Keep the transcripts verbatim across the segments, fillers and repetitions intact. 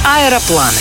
Аэропланы.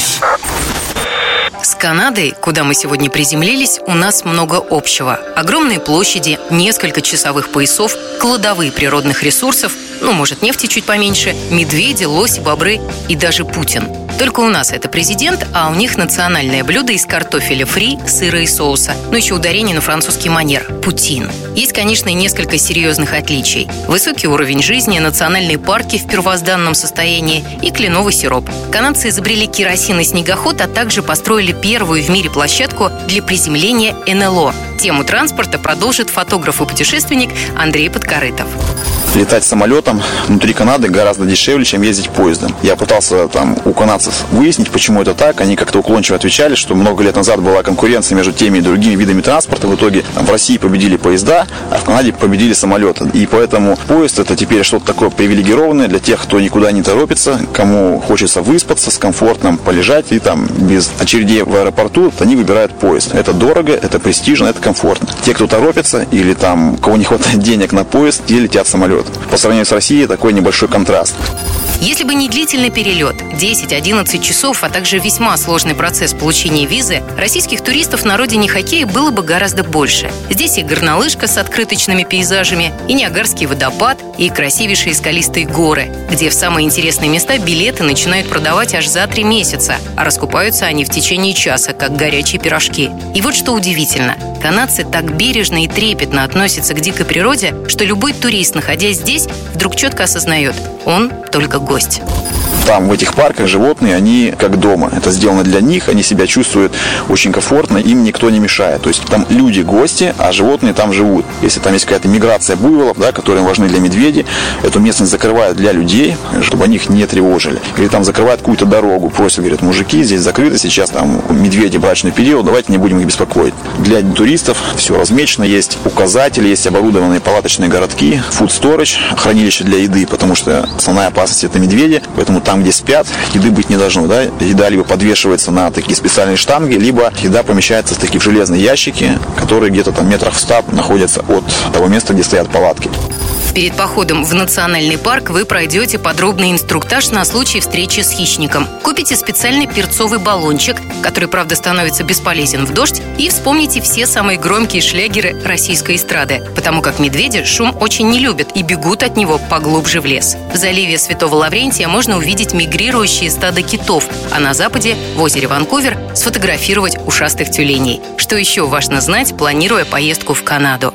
С Канадой, куда мы сегодня приземлились, у нас много общего. Огромные площади, несколько часовых поясов, кладовые природных ресурсов, ну, может, нефти чуть поменьше, медведи, лоси, бобры и даже Путин. Только у нас это президент, а у них национальное блюдо из картофеля фри, сыра и соуса. Но еще ударение на французский манер – путин. Есть, конечно, и несколько серьезных отличий. Высокий уровень жизни, национальные парки в первозданном состоянии и кленовый сироп. Канадцы изобрели керосин и снегоход, а также построили первую в мире площадку для приземления эн эл о. Тему транспорта продолжит фотограф и путешественник Андрей Подкорытов. Летать самолетом внутри Канады гораздо дешевле, чем ездить поездом. Я пытался там у канадцев выяснить, почему это так. Они как-то уклончиво отвечали, что много лет назад была конкуренция между теми и другими видами транспорта. В итоге там, в России победили поезда, а в Канаде победили самолеты. И поэтому поезд — это теперь что-то такое привилегированное для тех, кто никуда не торопится, кому хочется выспаться, с комфортом полежать и там без очередей в аэропорту, они выбирают поезд. Это дорого, это престижно, это комфортно. Те, кто торопится или там у кого не хватает денег на поезд, те летят в самолет. По сравнению с Россией такой небольшой контраст. Если бы не длительный перелет, десять-одиннадцать часов, а также весьма сложный процесс получения визы, российских туристов на родине хоккея было бы гораздо больше. Здесь и горнолыжка с открыточными пейзажами, и Ниагарский водопад, и красивейшие скалистые горы, где в самые интересные места билеты начинают продавать аж за три месяца, а раскупаются они в течение часа, как горячие пирожки. И вот что удивительно. Канадцы так бережно и трепетно относятся к дикой природе, что любой турист, находясь здесь, вдруг четко осознает – он только гость. Там, в этих парках, животные, они как дома. Это сделано для них, они себя чувствуют очень комфортно, им никто не мешает. То есть там люди гости, а животные там живут. Если там есть какая-то миграция буйволов, да, которые важны для медведей, эту местность закрывают для людей, чтобы они их не тревожили. Или там закрывают какую-то дорогу, просят, говорят, мужики, здесь закрыто, сейчас там медведи, брачный период, давайте не будем их беспокоить. Для туристов все размечено, есть указатели, есть оборудованные палаточные городки, food storage, хранилище для еды, потому что основная опасность — это медведи, поэтому там, где спят, еды быть не должно. Да? Еда либо подвешивается на такие специальные штанги, либо еда помещается в такие железные ящики, которые где-то там метрах в ста находятся от того места, где стоят палатки. Перед походом в национальный парк вы пройдете подробный инструктаж на случай встречи с хищником. Купите специальный перцовый баллончик, который, правда, становится бесполезен в дождь, и вспомните все самые громкие шлягеры российской эстрады, потому как медведи шум очень не любят и бегут от него поглубже в лес. В заливе Святого Лаврентия можно увидеть мигрирующие стада китов, а на западе, в озере Ванкувер, сфотографировать ушастых тюленей. Что еще важно знать, планируя поездку в Канаду?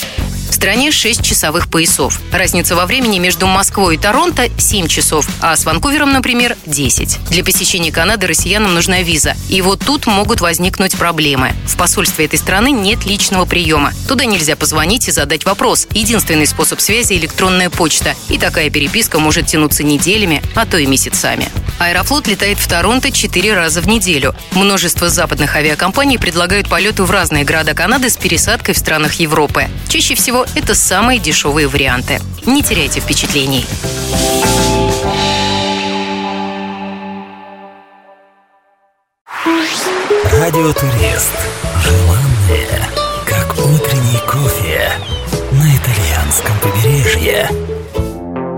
В стране шесть часовых поясов. Разница во времени между Москвой и Торонто – семь часов, а с Ванкувером, например, десять. Для посещения Канады россиянам нужна виза. И вот тут могут возникнуть проблемы. В посольстве этой страны нет личного приема. Туда нельзя позвонить и задать вопрос. Единственный способ связи – электронная почта. И такая переписка может тянуться неделями, а то и месяцами. Аэрофлот летает в Торонто четыре раза в неделю. Множество западных авиакомпаний предлагают полеты в разные города Канады с пересадкой в странах Европы. Чаще всего это самые дешевые варианты. Не теряйте впечатлений. Радиотурист. Желанное, как утренний кофе на итальянском побережье.